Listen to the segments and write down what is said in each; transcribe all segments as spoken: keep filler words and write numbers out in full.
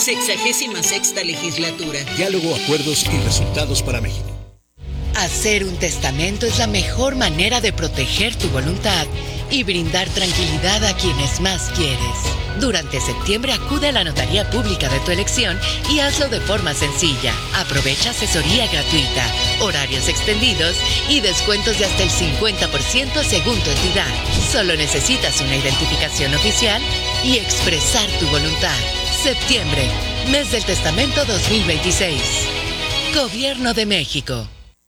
Sexagésima sexta legislatura. Diálogo, acuerdos y resultados para México. Hacer un testamento es la mejor manera de proteger tu voluntad y brindar tranquilidad a quienes más quieres. Durante septiembre acude a la notaría pública de tu elección y hazlo de forma sencilla. Aprovecha asesoría gratuita, horarios extendidos y descuentos de hasta el cincuenta por ciento según tu entidad. Solo necesitas una identificación oficial y expresar tu voluntad. Septiembre, mes del testamento dos mil veintiséis. Gobierno de México.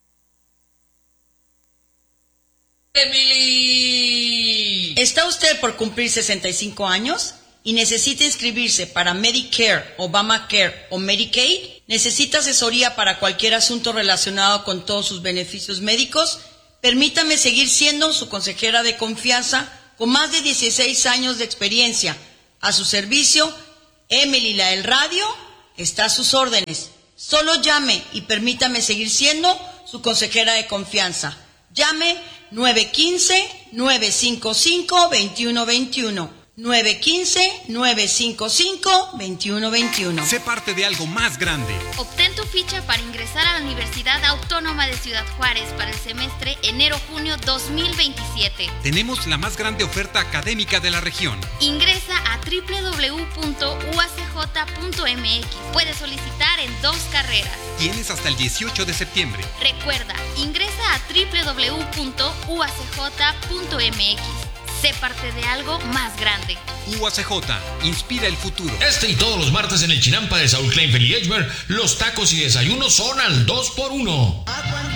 Emily. ¿Está usted por cumplir sesenta y cinco años y necesita inscribirse para Medicare, Obamacare o Medicaid? ¿Necesita asesoría para cualquier asunto relacionado con todos sus beneficios médicos? Permítame seguir siendo su consejera de confianza con más de dieciséis años de experiencia. A su servicio, Emily la del radio está a sus órdenes. Solo llame y permítame seguir siendo su consejera de confianza. Llame nueve uno cinco, nueve cinco cinco, dos uno dos uno. nueve uno cinco, nueve cinco cinco, dos uno dos uno. Sé parte de algo más grande. Obtén tu ficha para ingresar a la Universidad Autónoma de Ciudad Juárez para el semestre enero-junio dos mil veintisiete. Tenemos la más grande oferta académica de la región. Ingresa a doble u doble u doble u punto u a c j punto m x. Puedes solicitar en dos carreras. Tienes hasta el dieciocho de septiembre. Recuerda, ingresa a doble u doble u doble u punto u a c j punto m x. Sé parte de algo más grande. U A C J, inspira el futuro. Este y todos los martes en el Chinampa de Saúl Kleinfeld y Edgemer, los tacos y desayunos son al dos por uno.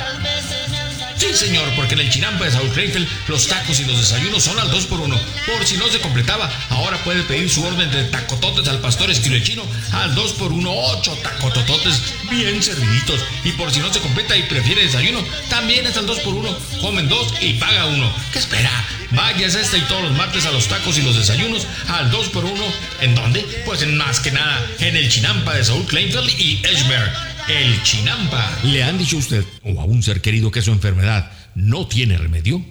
Sí, señor, porque en el Chinampa de Saúl Kleinfeld, los tacos y los desayunos son al dos por uno. Por si no se completaba, ahora puede pedir su orden de tacototes al pastor esquilechino al dos por uno, ocho tacotototes bien serviditos. Y por si no se completa y prefiere desayuno, también es al dos por uno. Comen dos y paga uno. ¿Qué espera? Váyase este y todos los martes a los tacos y los desayunos al dos por uno. ¿En dónde? Pues en más que nada, en el Chinampa de Saúl Kleinfeld y Edgemer. El Chinampa. ¿Le han dicho a usted o a un ser querido que su enfermedad no tiene remedio?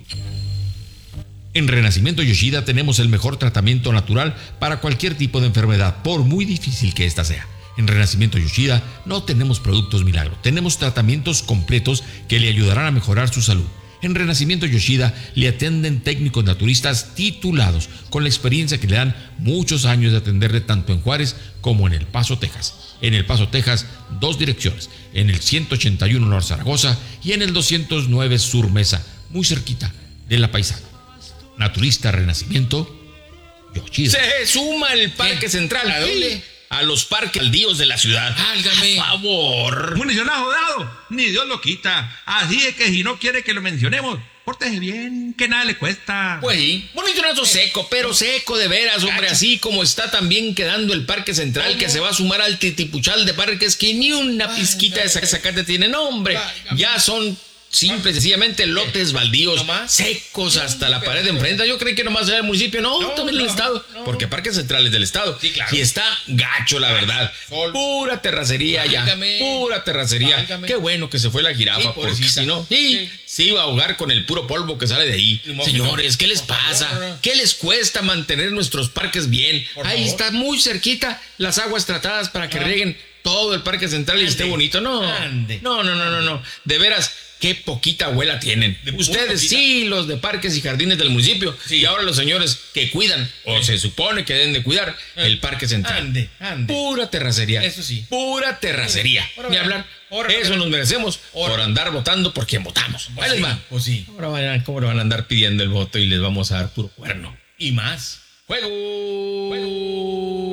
En Renacimiento Yoshida tenemos el mejor tratamiento natural para cualquier tipo de enfermedad, por muy difícil que ésta sea. En Renacimiento Yoshida no tenemos productos milagro, tenemos tratamientos completos que le ayudarán a mejorar su salud. En Renacimiento Yoshida le atienden técnicos naturistas titulados, con la experiencia que le dan muchos años de atenderle tanto en Juárez como en El Paso, Texas. En El Paso, Texas, dos direcciones, en el ciento ochenta y uno Norte Zaragoza y en el doscientos nueve Sur Mesa, muy cerquita de La Paisana. Naturista Renacimiento Yoshida. Se suma el Parque ¿Qué? Central. ¿A dónde? A los parques baldíos de la ciudad. Válgame. Por favor. Municionado dado, ni Dios lo quita. Así es que si no quiere que lo mencionemos, pórtese bien, que nada le cuesta. Pues sí, municionazo seco, pero seco de veras, hombre. Así como está también quedando el Parque Central, que se va a sumar al titipuchal de parques que ni una pizquita de zacate tiene. No, hombre, ya son simple y sencillamente lotes baldíos, secos hasta la pared de enfrente. Yo creí que nomás era el municipio, no, no también el no, estado, no. Porque Parque Central es del estado. Sí, claro. Y está gacho, la verdad. Sol. Pura terracería ya, pura terracería. Válgame. Qué bueno que se fue la jirafa, sí, porque si no, sí, sí. se iba a ahogar con el puro polvo que sale de ahí. Señores, ¿qué les pasa? ¿Qué les cuesta mantener nuestros parques bien? Ahí está muy cerquita las aguas tratadas para que rieguen todo el Parque Central y esté bonito. No, no, no, no, no, no. De veras, qué poquita abuela tienen. Ustedes sí, los de parques y jardines del municipio. Sí. Y ahora los señores que cuidan, o se supone que deben de cuidar, ah. el Parque Central. Ande, ande. Pura terracería. Eso sí. Pura terracería. Sí. Ni hablar. Ahora, Eso nos merecemos ahora. por andar votando por quien votamos. Pues sí, pues sí. Ahora van, ¿cómo le van a andar pidiendo el voto y les vamos a dar puro cuerno? Y más. ¡Juego! ¡Juego!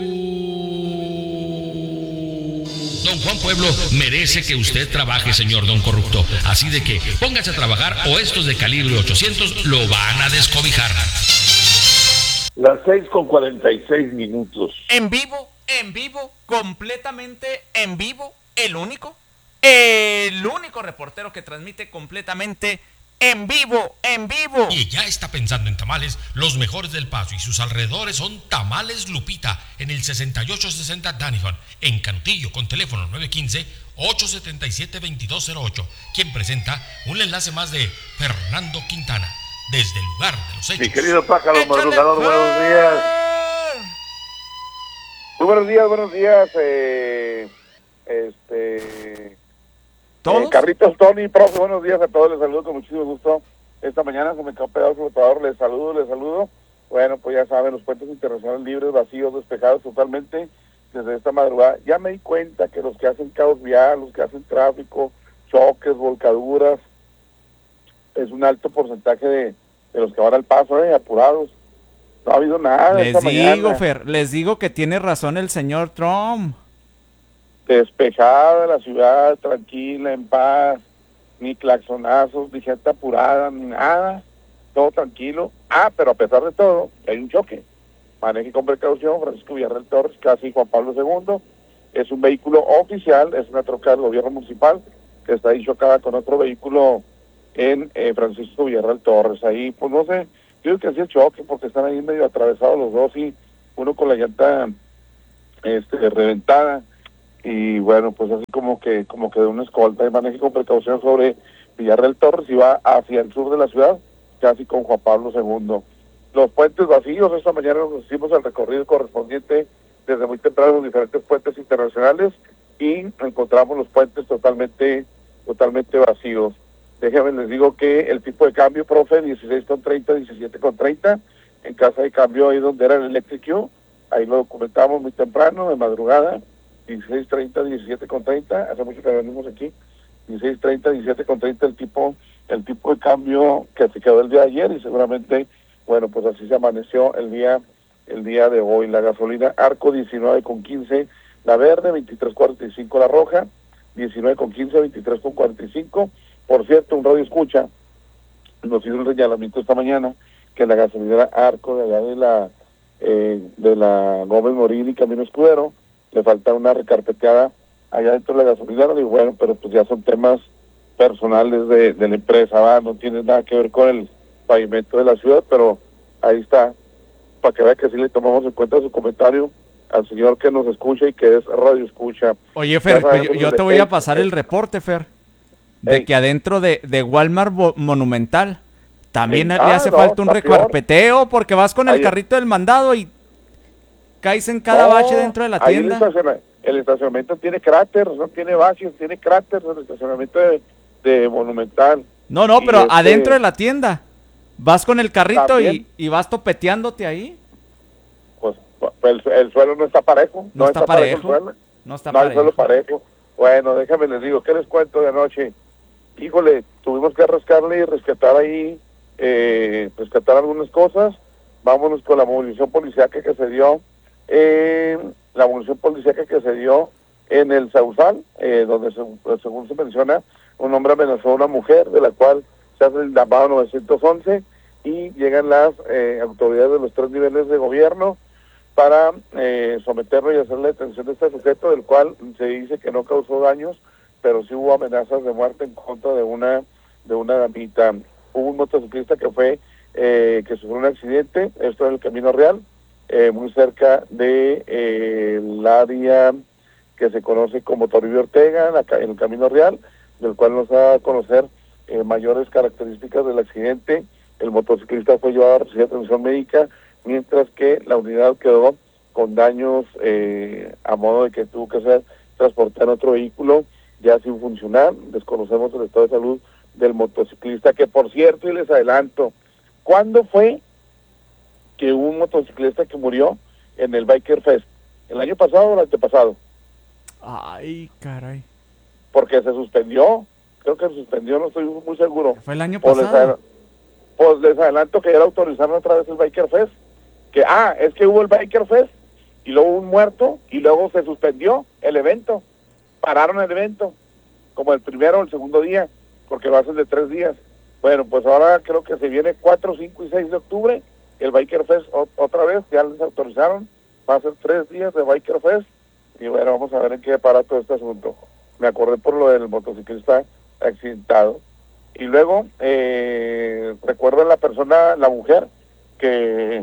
Don Juan Pueblo merece que usted trabaje, señor Don Corrupto. Así de que póngase a trabajar o estos de calibre ochocientos lo van a descobijar. Las seis con cuarenta y seis minutos. En vivo, en vivo, completamente en vivo, el único, el único reportero que transmite completamente en vivo, en vivo. Y ya está pensando en tamales, los mejores del Paso y sus alrededores son Tamales Lupita, en el sesenta y ocho sesenta Danifon, en Cantillo, con teléfono nueve uno cinco, ocho siete siete, dos dos cero ocho, quien presenta un enlace más de Fernando Quintana, desde el lugar de los hechos. Mi querido pájaro madrugador, buenos días. Muy buenos días, buenos días. Eh, este, ¿Todos? Eh, Carlitos, Tony, profe, buenos días a todos. Les saludo con muchísimo gusto. Esta mañana se me quedó pegado el flotador. Les saludo, les saludo. Bueno, pues ya saben, los puentes internacionales libres, vacíos, despejados totalmente desde esta madrugada. Ya me di cuenta que los que hacen caos vial, los que hacen tráfico, choques, volcaduras, es un alto porcentaje de, de los que van al paso, eh, apurados. No ha habido nada Les esta digo, mañana. Fer, les digo que tiene razón el señor Trump. Despejada la ciudad, tranquila, en paz, ni claxonazos, ni gente apurada, ni nada, todo tranquilo. Ah, pero a pesar de todo, hay un choque. Maneje con precaución, Francisco Villarreal Torres, casi Juan Pablo segundo. Es un vehículo oficial, es una troca del gobierno municipal que está ahí chocada con otro vehículo en eh, Francisco Villarreal Torres. Ahí, pues no sé, creo que así el choque porque están ahí medio atravesados los dos y uno con la llanta este, reventada. Y bueno, pues así como que como que de una escolta de manejo con precaución sobre Villarreal Torres y va hacia el sur de la ciudad, casi con Juan Pablo segundo. Los puentes vacíos, esta mañana nos hicimos el recorrido correspondiente desde muy temprano los diferentes puentes internacionales y encontramos los puentes totalmente totalmente vacíos. Déjenme les digo que el tipo de cambio, profe, dieciséis con treinta, diecisiete con treinta, en casa de cambio ahí donde era el Electric Q, ahí lo documentamos muy temprano, de madrugada, dieciséis treinta, diecisiete con treinta, hace mucho que venimos aquí, dieciséis treinta, diecisiete con treinta el tipo, el tipo de cambio que se quedó el día de ayer y seguramente, bueno, pues así se amaneció el día, el día de hoy. La gasolina Arco diecinueve con quince, la verde veintitrés cuarenta y cinco, la roja diecinueve con quince, veintitrés con cuarenta y cinco. Por cierto, un radio escucha nos hizo un señalamiento esta mañana que la gasolinera Arco de allá de la eh, de la Gómez Morín y Camino Escudero le falta una recarpeteada allá dentro de la gasolinera. Y bueno, pero pues ya son temas personales de, de la empresa, ¿va? No tiene nada que ver con el pavimento de la ciudad, pero ahí está, para que vea que sí le tomamos en cuenta su comentario al señor que nos escucha y que es radio escucha. Oye, Fer, yo, yo te voy a pasar el reporte, Fer, de Ey. que adentro de, de Walmart Monumental también Ey. le hace ah, no, falta un recarpeteo peor. Porque vas con el ahí carrito del mandado y caes en cada no, bache dentro de la tienda. El, estacion el estacionamiento tiene cráter, no tiene baches, tiene cráter el estacionamiento de, de Monumental. No, no, pero este... adentro de la tienda. Vas con el carrito y, y vas topeteándote ahí. Pues el, el suelo no está parejo. No, no está, está parejo. parejo el suelo. No está no, parejo. el suelo parejo. Bueno, déjame les digo, ¿qué les cuento de anoche? Híjole, tuvimos que rascarle y rescatar ahí, eh, rescatar algunas cosas. Vámonos con la movilización policíaca que se dio, eh, la movilización policíaca que se dio en el Sausal, eh, donde se, según se menciona, un hombre amenazó a una mujer, de la cual se hace el llamado nueve once y llegan las eh, autoridades de los tres niveles de gobierno para eh, someterlo y hacer la detención de este sujeto, del cual se dice que no causó daños, pero sí hubo amenazas de muerte en contra de una de una damita. Hubo un motociclista que fue eh, que sufrió un accidente, esto en el Camino Real, eh, muy cerca de eh, el área que se conoce como Toribio Ortega, la, en el Camino Real, del cual nos da a conocer eh, mayores características del accidente. El motociclista fue llevado a recibir atención médica, mientras que la unidad quedó con daños eh, a modo de que tuvo que ser transportada en otro vehículo ya sin funcionar. Desconocemos el estado de salud del motociclista, que por cierto, y les adelanto, ¿cuándo fue que hubo un motociclista que murió en el Biker Fest? ¿El año pasado o el antepasado? Ay, caray. Porque se suspendió, creo que se suspendió, no estoy muy seguro. ¿Fue el año pasado? Pues les adelanto que ya lo autorizaron otra vez el Biker Fest. Que, ah, es que hubo el Biker Fest y luego hubo un muerto y luego se suspendió el evento. Pararon el evento, como el primero o el segundo día, porque lo hacen de tres días. Bueno, pues ahora creo que se viene cuatro, cinco y seis de octubre, el Biker Fest o, otra vez, ya les autorizaron, va a ser tres días de Biker Fest, y bueno, vamos a ver en qué para todo este asunto. Me acordé por lo del motociclista accidentado. Y luego, eh, recuerden la persona, la mujer, que,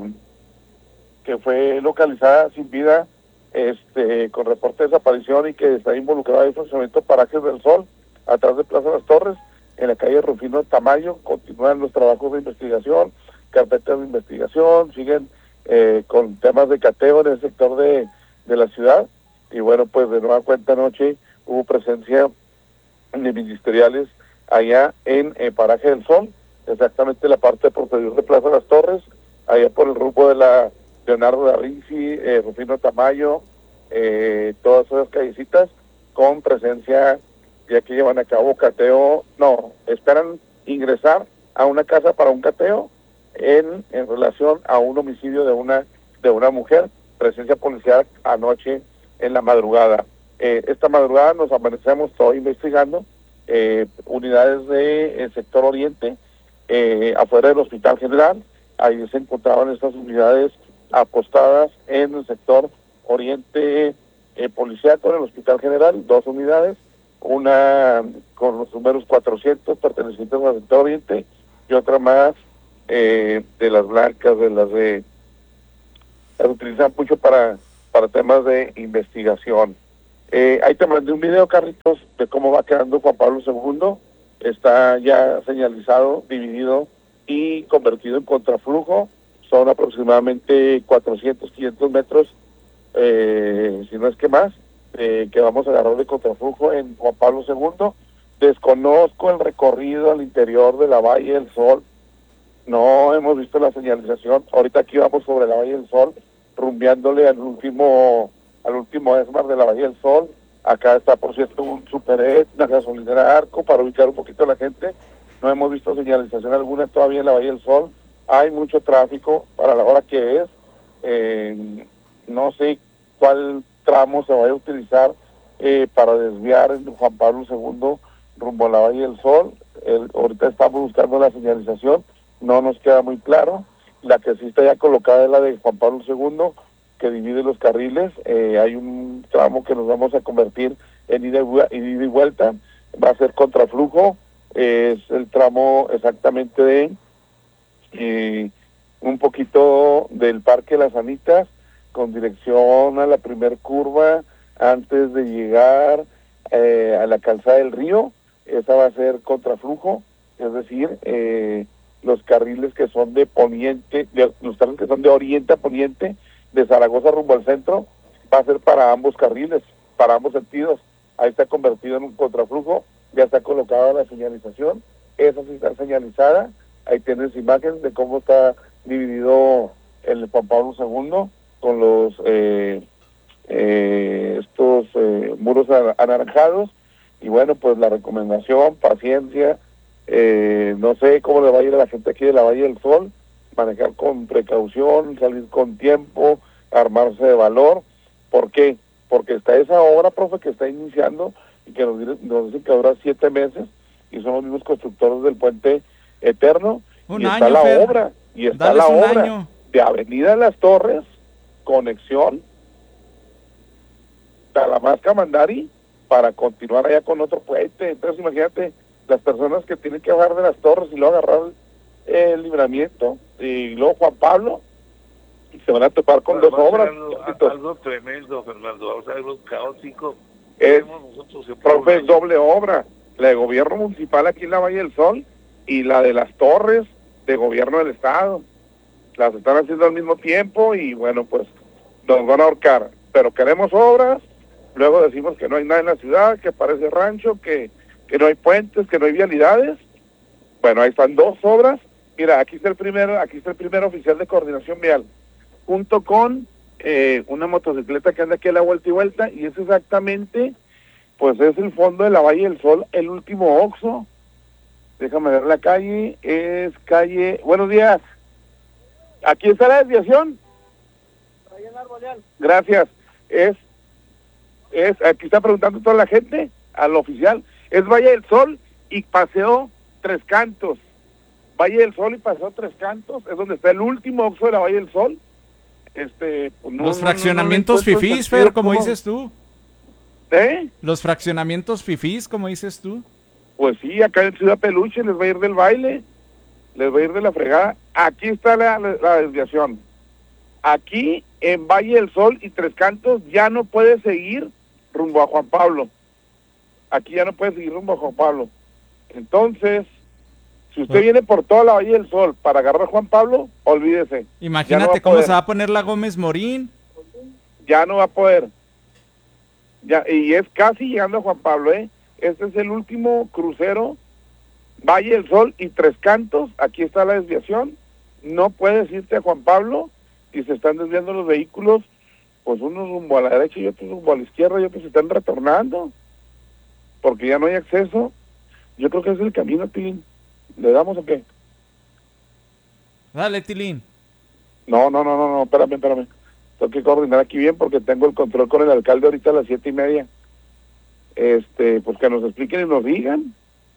que fue localizada sin vida, este, con reporte de desaparición y que está involucrada en el funcionamiento Parajes del Sol, atrás de Plaza Las Torres, en la calle Rufino Tamayo. Continúan los trabajos de investigación, carpetas de investigación, siguen eh, con temas de cateo en el sector de de la ciudad. Y bueno, pues de nueva cuenta anoche hubo presencia de ministeriales allá en eh, Paraje del Sol, exactamente la parte posterior de Plaza Las Torres, allá por el rumbo de la Leonardo da Vinci, eh, Rufino Tamayo, eh, todas esas callecitas, con presencia, ya que llevan a cabo cateo, no, esperan ingresar a una casa para un cateo en, en relación a un homicidio de una de una mujer, presencia policial anoche en la madrugada. Eh, esta madrugada nos amanecemos todo investigando eh, unidades del de, sector oriente, eh, afuera del Hospital General. Ahí se encontraban estas unidades apostadas en el sector oriente eh, policiaco en el Hospital General, dos unidades, una con los números cuatrocientos pertenecientes al sector oriente y otra más eh, de las blancas, de las de las utilizan mucho para para temas de investigación. Eh, ahí te mandé un video, Carlitos, de cómo va quedando Juan Pablo segundo. Está ya señalizado, dividido y convertido en contraflujo. Son aproximadamente cuatrocientos, quinientos metros, eh, si no es que más, eh, que vamos a agarrar de contraflujo en Juan Pablo segundo. Desconozco el recorrido al interior de la Valle del Sol. No hemos visto la señalización. Ahorita aquí vamos sobre la Valle del Sol, rumbeándole al último al último ESMAR de la Valle del Sol. Acá está, por cierto, un Superet, una gasolinera Arco, para ubicar un poquito a la gente. No hemos visto señalización alguna todavía en la Valle del Sol. Hay mucho tráfico para la hora que es. Eh, no sé cuál tramo se vaya a utilizar eh, para desviar en Juan Pablo segundo rumbo a la Valle del Sol. El, ahorita estamos buscando la señalización, no nos queda muy claro. La que sí está ya colocada es la de Juan Pablo segundo, que divide los carriles. Eh, hay un tramo que nos vamos a convertir en ida y, ida y vuelta. Va a ser contraflujo. Eh, es el tramo exactamente de eh, un poquito del Parque Las Anitas, con dirección a la primer curva, antes de llegar eh, a la calzada del río. Esa va a ser contraflujo, es decir, eh, los carriles que son de poniente, de, los carriles que son de oriente a poniente, de Zaragoza rumbo al centro, va a ser para ambos carriles, para ambos sentidos. Ahí está convertido en un contraflujo, ya está colocada la señalización, esa sí está señalizada. Ahí tienes imágenes de cómo está dividido el Juan Pablo segundo, con los eh, eh, estos eh, muros anaranjados. Y bueno, pues la recomendación, paciencia. Eh, no sé cómo le va a ir a la gente aquí de la Valle del Sol, manejar con precaución, salir con tiempo, armarse de valor. ¿Por qué? Porque está esa obra, profe, que está iniciando y que nos, nos dicen que dura siete meses y son los mismos constructores del puente eterno. Un y año, está la Fer. obra, y está Dales la un obra año. de Avenida Las Torres, conexión Talamasca-Mandari, para continuar allá con otro puente. Entonces imagínate las personas que tienen que bajar de Las Torres y luego agarrar el, el Libramiento y luego Juan Pablo, y se van a topar con Bueno, dos obras. Algo, algo tremendo, Fernando, o sea, algo caótico. Es, nosotros profe, es doble obra, la de gobierno municipal aquí en la Valle del Sol y la de Las Torres de gobierno del estado. Las están haciendo al mismo tiempo y bueno, pues nos van a ahorcar. Pero queremos obras, luego decimos que no hay nada en la ciudad, que parece rancho, que, que no hay puentes, que no hay vialidades. Bueno, ahí están dos obras. Mira, aquí está el primer, aquí está el primer oficial de coordinación vial, junto con eh, una motocicleta que anda aquí a la vuelta y vuelta, y es exactamente, pues es el fondo de la Valle del Sol, el último Oxxo. Déjame ver la calle, es calle, buenos días, aquí está la desviación. Gracias, es, es, aquí está preguntando toda la gente, al oficial, es Valle del Sol y Paseo Tres Cantos. Valle del Sol y Paseo Tres Cantos, es donde está el último Oxxo de la Valle del Sol. Este, pues no, Los no, fraccionamientos no, no, no fifís, sentido, Fer, como ¿cómo? dices tú. ¿Eh? Los fraccionamientos fifís, como dices tú. Pues sí, acá en Ciudad Peluche les va a ir del baile, les va a ir de la fregada. Aquí está la, la, la desviación. Aquí en Valle del Sol y Tres Cantos ya no puede seguir rumbo a Juan Pablo. Aquí ya no puede seguir rumbo a Juan Pablo. Entonces, si usted viene por toda la Valle del Sol para agarrar a Juan Pablo, olvídese. Imagínate Ya no va a cómo poder. se va a poner la Gómez Morín. ya no va a poder. Ya, y es casi llegando a Juan Pablo, ¿eh? Este es el último crucero, Valle del Sol y Tres Cantos, aquí está la desviación, no puedes irte a Juan Pablo y se están desviando los vehículos, pues unos rumbo a la derecha y otros rumbo a la izquierda y otros se están retornando, porque ya no hay acceso. Yo creo que es el camino, Tilín. ¿Le damos o qué? Dale, Tilín. No, no, no, no, no, espérame, espérame. Tengo que coordinar aquí bien porque tengo el control con el alcalde ahorita a las siete y media. Este, pues que nos expliquen y nos digan.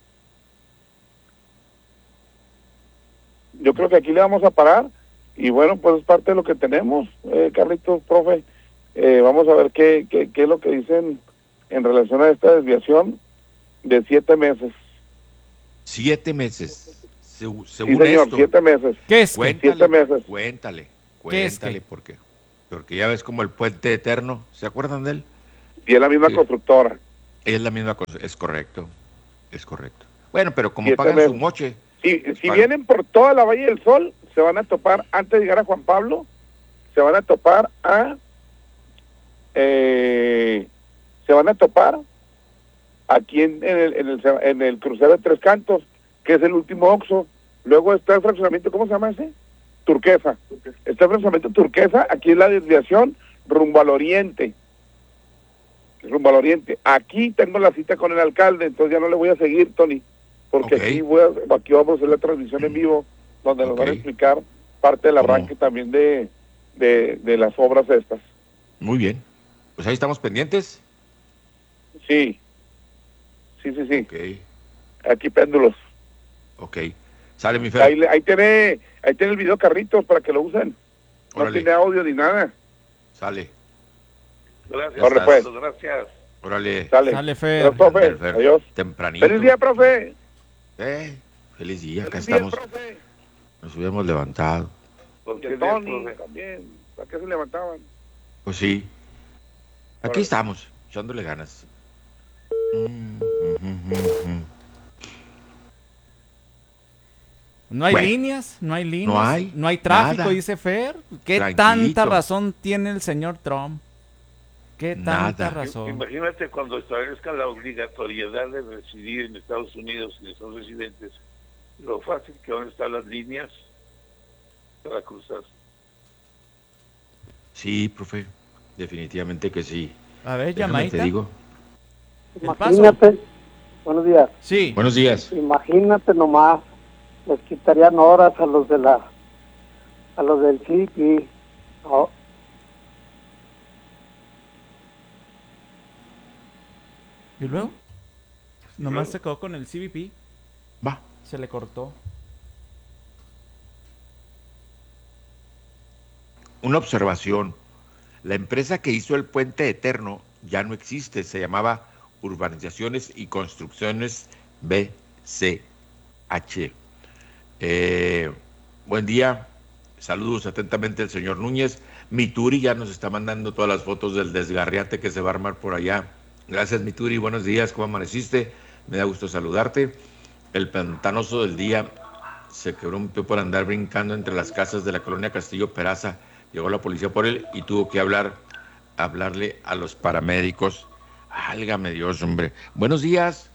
Yo creo que aquí le vamos a parar y bueno, pues es parte de lo que tenemos, eh, Carlitos, profe. Eh, vamos a ver qué, qué, qué es lo que dicen en relación a esta desviación de siete meses. Siete meses. Se, según sí, señor, esto. siete meses. ¿Qué es? Cuéntale, siete meses. Cuéntale, ¿Qué es cuéntale, qué? porque, porque ya ves como el puente eterno, ¿se acuerdan de él? Y es la misma Sí. constructora. Es la misma cosa, es correcto, es correcto. Bueno, pero como Siete pagan meses. su moche. Si, pues si pagan. vienen por toda la Valle del Sol, se van a topar, antes de llegar a Juan Pablo, se van a topar a... Eh, se van a topar aquí en, en, el, en, el, en el crucero de Tres Cantos, que es el último Oxxo. Luego está el fraccionamiento, ¿cómo se llama ese? Turquesa. Está el fraccionamiento Turquesa, aquí es la desviación rumbo al oriente. Rumbo al oriente. Aquí tengo la cita con el alcalde, entonces ya no le voy a seguir, Tony, porque Okay. aquí, voy a, aquí vamos a hacer la transmisión en vivo, donde nos van a Ok. explicar parte del ¿Cómo? arranque también de, de, de las obras estas. Muy bien. Pues ahí estamos pendientes. Sí, sí, sí, sí. Ok, Aquí péndulos. ok. Sale mi Fer. Ahí, le- ahí tiene ahí tiene el video Carritos para que lo usen. No Órale. tiene audio ni nada. Sale. Gracias, Corre, pues. Carlos, gracias. Órale. Sale. Sale, Fer. Gracias, profe. Ande, Fer. Adiós. Tempranito. Feliz día, profe. Eh, feliz día, acá Feliz día, estamos. profe. Nos hubiéramos levantado. ¿Por Que qué Tony día, profe? también. ¿Para qué se levantaban? Pues sí. Aquí Órale. estamos, echándole ganas. Mm, ujú, ujú. No hay Bueno, líneas, no hay líneas, no hay tráfico, nada. dice Fer. ¿Qué Tranquilito. tanta razón tiene el señor Trump? ¿Qué tanta Nada. razón? Imagínate cuando establezca la obligatoriedad de residir en Estados Unidos y son residentes, lo fácil que van a estar las líneas para cruzar. Sí, profe, definitivamente que sí. A ver, Déjame llamadita. te digo. El paso. Imagínate, buenos días, Sí. Buenos días. imagínate nomás, les quitarían horas a los de la, a los del C I P. Oh, ¿Y luego? Nomás se quedó con el C B P. Va. Se le cortó. Una observación. La empresa que hizo el puente eterno ya no existe. Se llamaba Urbanizaciones y Construcciones B C H. Eh, buen día. Saludos atentamente al señor Núñez. Mituri ya nos está mandando todas las fotos del desgarriate que se va a armar por allá. Gracias, Mituri. Buenos días. ¿Cómo amaneciste? Me da gusto saludarte. El pantanoso del día se quebró un pie por andar brincando entre las casas de la colonia Castillo Peraza. Llegó la policía por él y tuvo que hablar, hablarle a los paramédicos. Álgame Dios, hombre. Buenos días.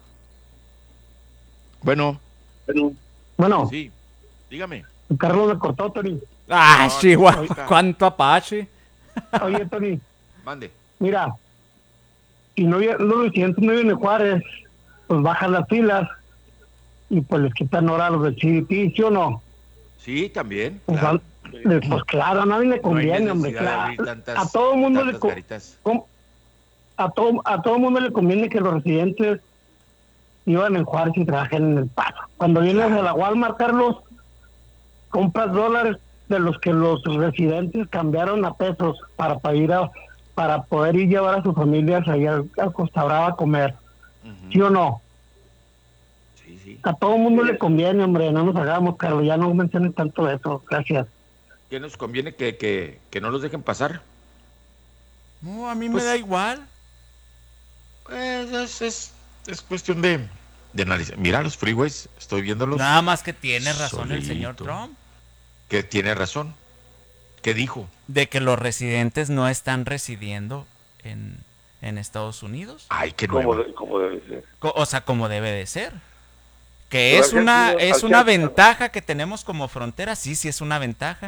Bueno. Bueno, Sí, dígame. Carlos me cortó, Tony. Ah, No, Chihuahua, ahorita. cuánto apache. Oye, Tony, Mande. mira, si no viene- los residentes no vienen de Juárez, pues bajan las filas y pues les quitan hora a los del C D P, ¿sí o no? Sí, también. Pues, Claro. van- pues claro, a nadie le No hay conviene, hombre, necesidad de claro. abrir tantas, A todo mundo le tantas co- caritas. ¿Cómo? A todo, a todo mundo le conviene que los residentes iban en Juárez y trabajen en El Paso. Cuando vienes a la Walmart, Carlos, compras dólares de los que los residentes cambiaron a pesos para, para ir a, para poder ir llevar a sus familias allá al- a Costa Brava a comer. Ujú. ¿Sí o no? Sí, sí. A todo mundo le conviene, hombre, no nos hagamos, Carlos, ya no menciones tanto eso. Gracias. ¿Qué nos conviene que, que, que no los dejen pasar? No, a mí Pues- me da igual. Pues es, es, es cuestión de, de analizar. Mira los freeways, estoy viéndolos. Nada más que tiene razón el señor solito. Trump. Que tiene razón. ¿Qué dijo? De que los residentes no están residiendo en, en Estados Unidos. Ay, qué ¿Cómo, nuevo. de- cómo debe ser? Co- O sea, como debe de ser. Que Pero es así ha una, sido- es así una ha- ventaja que tenemos como frontera. Sí, sí es una ventaja.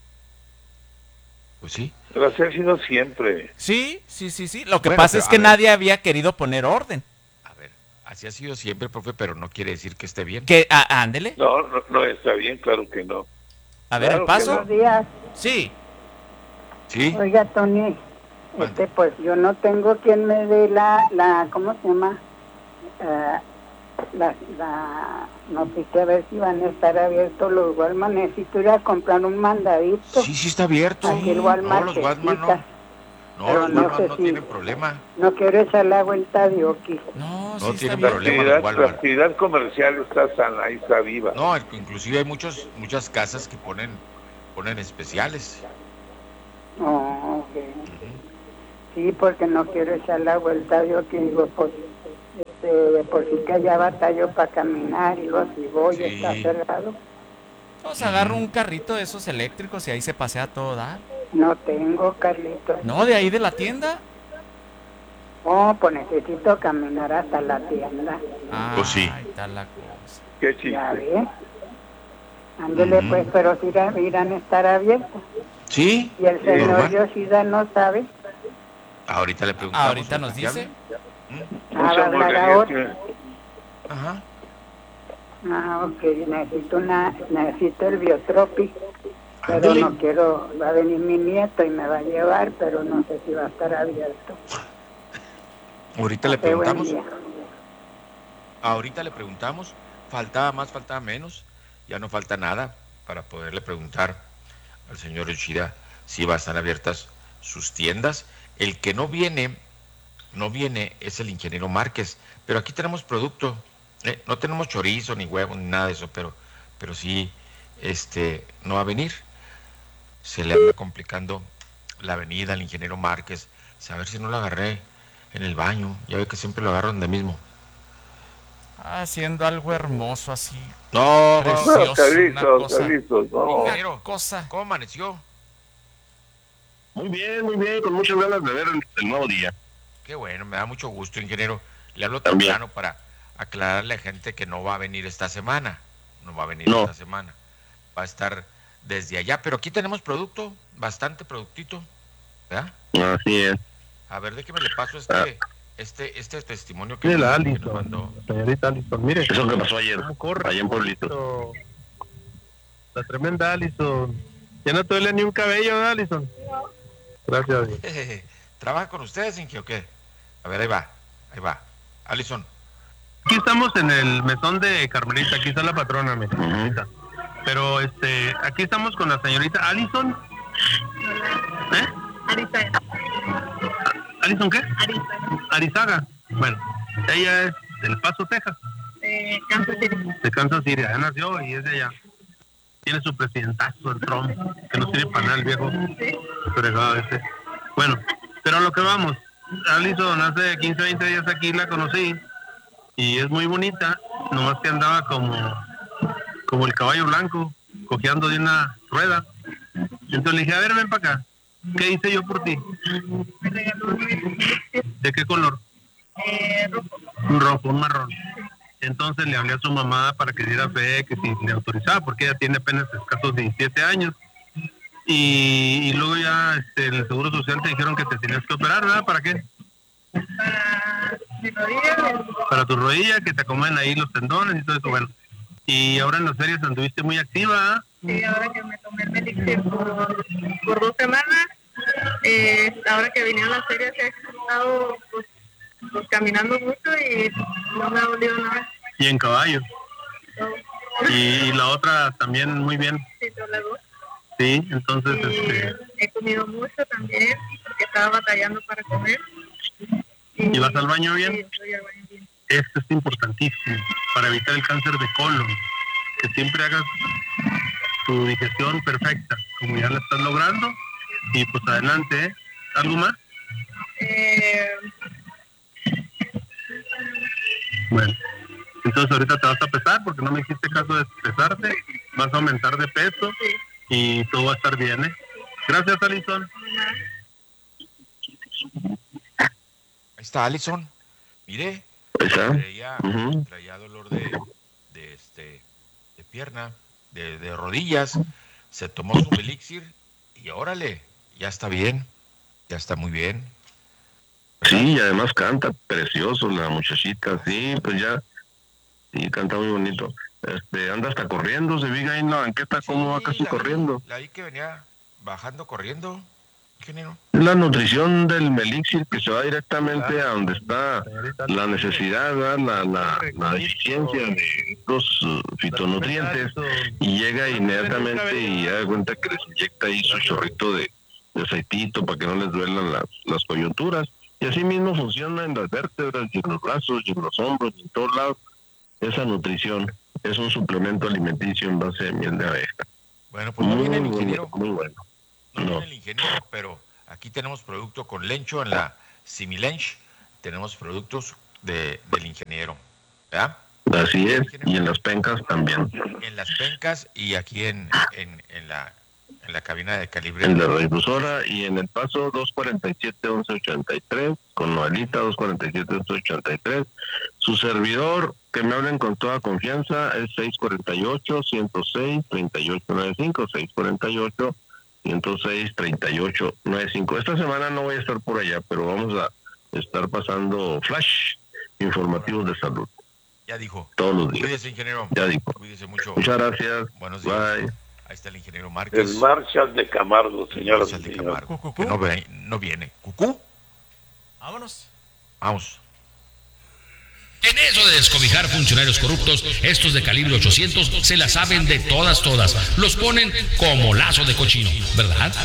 Pues sí. Pero así ha sido siempre. Sí, sí, sí, sí. Lo que Bueno, pasa pero, es a que ver. nadie había querido poner orden. Así ha sido siempre, profe, pero no quiere decir que esté bien. Que, ah, ándele. No, no, no está bien, claro que no. A ver, Claro el que paso. no. Buenos días. Sí. Sí. Oiga, Tony, este, pues yo no tengo quien me dé la, la ¿cómo se llama? Eh, la, la noticia a ver si van a estar abiertos los Walmart. Necesito ir a comprar un mandadito. Sí, sí está abierto. Aquí el Walmart No, los Walmart no. cerquita. No, Pero los no Walmart sé no si- tienen problema. No quiero echar la vuelta de Oki. No, No tienen La problema actividad, los la Walmart. actividad comercial está sana y está viva. No, inclusive hay muchos, muchas casas que ponen, ponen especiales. Oh, ok. Sí, porque no quiero echar la vuelta de Oki. Digo, pues, este, de por sí que ya batallo para caminar y luego si voy Sí. está cerrado. Pues agarro un carrito de esos eléctricos y ahí se pasea a todo dar. No tengo, Carlitos. No, de ahí de la tienda. Oh, pues necesito caminar hasta la tienda. Ah, Pues sí. ahí está la cosa. Qué Ya chiste. ve. Ándele Ujú. pues, pero si irán, irán a estar abiertos. Sí. Y el señor normal. Yoshida no sabe. Ahorita le preguntamos. Ahorita nos dice. Ah, va a hablar ahora. Ajá. Ah, ok, necesito una, necesito el Biotropi, pero Ándele. no quiero, va a venir mi nieto y me va a llevar, pero no sé si va a estar abierto. Ahorita le Qué buen preguntamos. día. Ahorita le preguntamos. Faltaba más, faltaba menos. Ya no falta nada para poderle preguntar al señor Yoshida si va a estar abiertas sus tiendas. El que no viene, no viene es el ingeniero Márquez. Pero aquí tenemos producto. Eh, no tenemos chorizo, ni huevo, ni nada de eso, pero, pero sí, este, no va a venir. Se le anda complicando la avenida al ingeniero Márquez. A ver si no lo agarré en el baño. Ya ve que siempre lo agarro donde mismo. Haciendo algo hermoso así. No, Precioso, una cosa. Carlitos, no. Ingeniero, cosa. ¿cómo amaneció? Muy bien, muy bien, con muchas ganas de ver el, el nuevo día. Qué bueno, me da mucho gusto, ingeniero. Le hablo También. temprano para aclararle a gente que no va a venir esta semana. No va a venir No. esta semana. Va a estar desde allá. Pero aquí tenemos producto, bastante productito. ¿Verdad? Así es. A ver, déjeme le paso este, Ah. este, este testimonio que, Mire la que nos Alison, mandó. señorita Alison, mire. Eso que pasó ayer, ¿Cómo corre? allá en Pueblito. La tremenda Alison. Ya no te duele ni un cabello, ¿verdad, Alison? Gracias a Dios. ¿Trabaja con ustedes, Inge, o qué? A ver, ahí va, ahí va. Alison. Aquí estamos en el mesón de Carmelita, aquí está la patrona, mi señorita. Pero este, aquí estamos con la señorita Alison. ¿Eh? Arizaga. ¿Alison qué? Arizaga. Arizaga. Bueno, ella es del Paso, Texas, Eh, Kansas City. de Kansas City. Allá nació y es de allá. Tiene su presidentazo, el Trump, que no tiene para nada el viejo. Fregado ese. Bueno, pero a lo que vamos. Alison hace quince, veinte días aquí la conocí y es muy bonita, nomás que andaba como como el caballo blanco, cojeando de una rueda. Entonces le dije, a ver, ven para acá. ¿Qué hice yo por ti? ¿De qué color? Eh, rojo. Un rojo, un marrón. Entonces le hablé a su mamá para que diera fe, que si le autorizaba, porque ella tiene apenas escasos diecisiete años. Y, y luego ya este, en el Seguro Social te dijeron que te tenías que operar, ¿verdad? ¿Para qué? Para mi rodilla. Para tu rodilla, que te acomoden ahí los tendones y todo eso, bueno. Y ahora en las ferias anduviste muy activa, ¿ah? Sí, ahora que me tomé el Medicare por, por dos semanas, eh, ahora que vinieron las ferias he estado pues, pues, caminando mucho y no me ha dolido nada. Y en caballo. Y, y la otra también muy bien. Sí, son las dos. Sí, entonces, Y este, he comido mucho también, porque estaba batallando para comer. ¿y vas al baño bien? Sí, voy al baño bien. Esto es importantísimo para evitar el cáncer de colon. Que siempre hagas tu digestión perfecta, como ya la estás logrando. Y pues adelante, ¿eh? ¿Algo más? Eh, Bueno, entonces ahorita te vas a pesar porque no me hiciste caso de pesarte. Vas a aumentar de peso y todo va a estar bien, ¿eh? Gracias, Alison. Ahí está Alison. Mire, traía, uh-huh. traía dolor de, de, este, de pierna, de, de rodillas. Se tomó su elixir y órale, ya está bien, ya está muy bien. Sí, y además canta precioso la muchachita, sí, pues ya, sí, canta muy bonito. Este, anda hasta corriendo, se ve ahí en la banqueta, sí, cómo va casi la corriendo. Vi, la vi que venía bajando, corriendo. Ingeniero. La nutrición del Melixir que se va directamente a donde está la necesidad, la, la, la deficiencia de estos uh, fitonutrientes, y llega inmediatamente y da cuenta que les inyecta ahí su chorrito de, de aceitito para que no les duelan las, las coyunturas, y así mismo funciona en las vértebras y en los brazos y en los hombros y en todos lados. Esa nutrición es un suplemento alimenticio en base de miel de abeja. Bueno, pues no viene el ingeniero. Muy bueno. No, no viene el ingeniero, pero aquí tenemos producto con Lencho en la Similench. Tenemos productos de, del ingeniero, ¿verdad? Así es, y en las pencas también. En las pencas y aquí en, en, en, la, en la cabina de calibre. En la radiodifusora y en el paso dos cuarenta y siete, once ochenta y tres, con Noelita dos cuarenta y siete, once ochenta y tres. Su servidor, que me hablen con toda confianza, es seis cuarenta y ocho, ciento seis, treinta y ocho noventa y cinco, seis cuarenta y ocho, ciento seis, treinta y ocho noventa y cinco. Esta semana no voy a estar por allá, pero vamos a estar pasando flash informativos de salud. Ya dijo. Todos los días. Cuídese, ingeniero. Ya dijo. Cuídese mucho. Muchas gracias. Buenos días. Bye. Ahí está el ingeniero Márquez. El Marshall de Camargo, señora. El Marshall de Camargo. ¿Cucú? Que no, ve, no viene. ¿Cucú? Vámonos. Vamos. En eso de descobijar funcionarios corruptos, estos de calibre ochocientos se la saben de todas, todas. Los ponen como lazo de cochino, ¿verdad?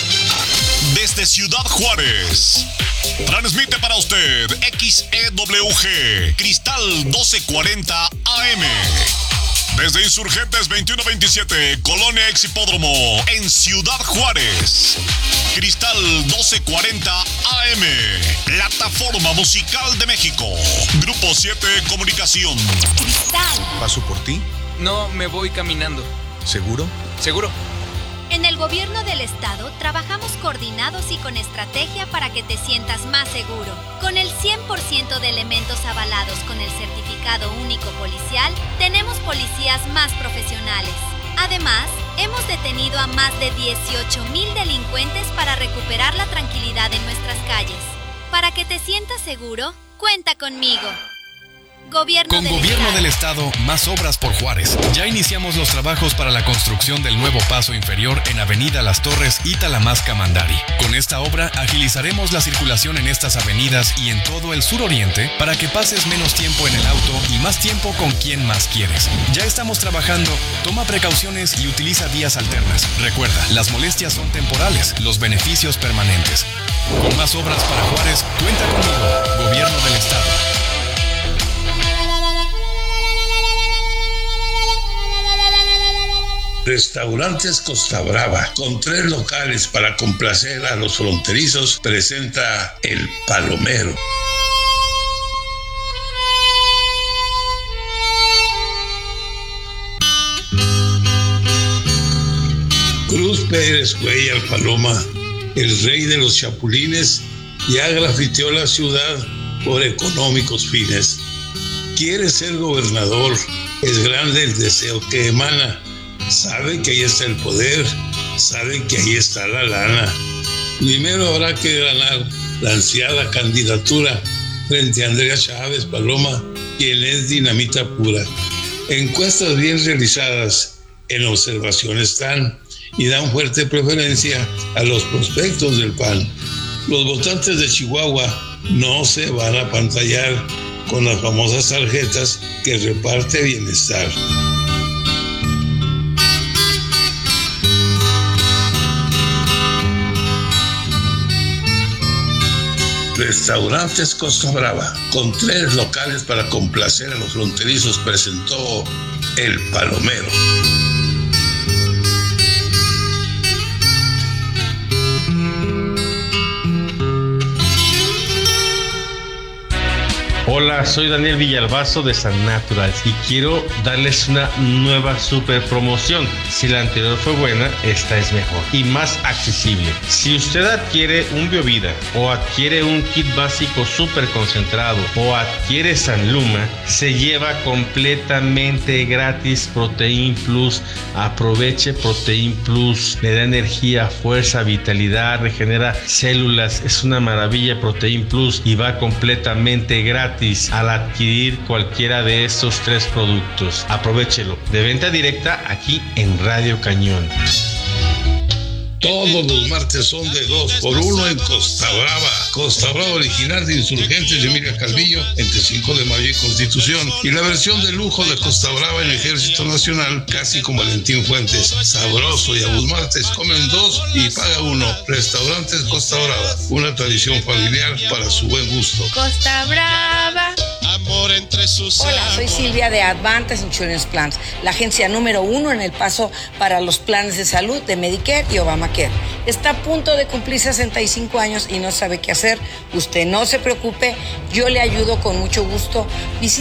Desde Ciudad Juárez, transmite para usted X E W G, Cristal doce cuarenta A M. Desde Insurgentes veintiuno veintisiete, Colonia Ex Hipódromo, en Ciudad Juárez. Cristal doce cuarenta A M, Plataforma Musical de México. Grupo siete Comunicación. Cristal. ¿Paso por ti? No, me voy caminando. ¿Seguro? Seguro. En el gobierno del estado trabajamos coordinados y con estrategia para que te sientas más seguro. Con el cien por ciento de elementos avalados con el certificado único policial, tenemos policías más profesionales. Además, hemos detenido a más de dieciocho mil delincuentes para recuperar la tranquilidad en nuestras calles. Para que te sientas seguro, cuenta conmigo. Gobierno Con del Gobierno Estado. del Estado, más obras por Juárez. Ya iniciamos los trabajos para la construcción del nuevo paso inferior en Avenida Las Torres y Talamasca Mandari. Con esta obra agilizaremos la circulación en estas avenidas y en todo el suroriente para que pases menos tiempo en el auto y más tiempo con quien más quieres. Ya estamos trabajando, toma precauciones y utiliza vías alternas. Recuerda, las molestias son temporales, los beneficios permanentes. Con más obras para Juárez, cuenta conmigo, Gobierno del Estado. Restaurantes Costa Brava, con tres locales para complacer a los fronterizos, presenta El Palomero. Cruz Pérez Cuellar Paloma, el rey de los chapulines, ya grafiteó la ciudad por económicos fines. Quiere ser gobernador, es grande el deseo que emana. Sabe que ahí está el poder, sabe que ahí está la lana. Primero habrá que ganar la ansiada candidatura frente a Andrea Chávez Paloma, quien es dinamita pura. Encuestas bien realizadas en observación están y dan fuerte preferencia a los prospectos del P A N. Los votantes de Chihuahua no se van a pantallar con las famosas tarjetas que reparte Bienestar. Restaurantes Costa Brava, con tres locales para complacer a los fronterizos, presentó El Palomero. Hola, soy Daniel Villalbazo de San Naturals y quiero darles una nueva super promoción. Si la anterior fue buena, esta es mejor y más accesible. Si usted adquiere un Biovida o adquiere un kit básico super concentrado o adquiere Sanluma, se lleva completamente gratis Protein Plus. Aproveche Protein Plus, le da energía, fuerza, vitalidad, regenera células, es una maravilla Protein Plus y va completamente gratis al adquirir cualquiera de estos tres productos. Aprovéchelo, de venta directa aquí en Radio Cañón. Todos los martes son de dos por uno en Costa Brava. Costa Brava original de Insurgentes de Emilia Calvillo entre cinco de mayo y Constitución. Y la versión de lujo de Costa Brava en Ejército Nacional, casi con Valentín Fuentes. Sabroso y a los martes comen dos y paga uno. Restaurantes Costa Brava, una tradición familiar para su buen gusto. Costa Brava. Amor entre sus Hola, soy Silvia de Advantage Insurance Plans, la agencia número uno en El Paso para los planes de salud de Medicare y Obamacare. Está a punto de cumplir sesenta y cinco años y no sabe qué hacer. Usted no se preocupe, yo le ayudo con mucho gusto. Visite